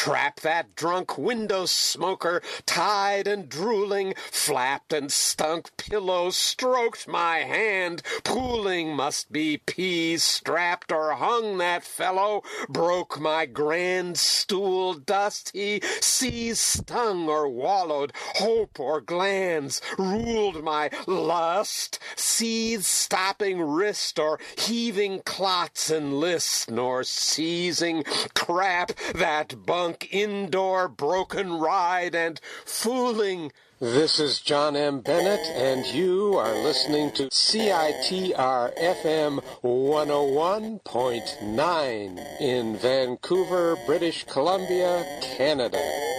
Trap that drunk window smoker, tied and drooling, flapped and stunk pillow, stroked my hand, pooling must be peas, strapped or hung that fellow, broke my grand stool, dust he seas, stung or wallowed, hope or glands, ruled my lust, seas stopping wrist or heaving clots and list, nor seizing crap that bunk indoor broken ride and fooling. This is John M. Bennett, and you are listening to CITR FM 101.9 in Vancouver, British Columbia, Canada.